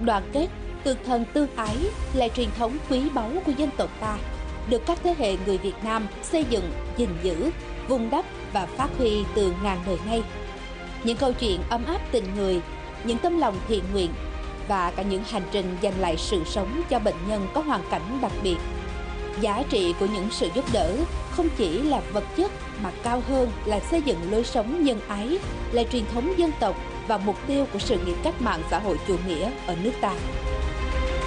đoàn kết, tương thân tương ái là truyền thống quý báu của dân tộc ta, được các thế hệ người Việt Nam xây dựng, gìn giữ, vun đắp và phát huy từ ngàn đời nay. Những câu chuyện ấm áp tình người, những tấm lòng thiện nguyện và cả những hành trình giành lại sự sống cho bệnh nhân có hoàn cảnh đặc biệt. Giá trị của những sự giúp đỡ không chỉ là vật chất mà cao hơn là xây dựng lối sống nhân ái, là truyền thống dân tộc và mục tiêu của sự nghiệp cách mạng xã hội chủ nghĩa ở nước ta.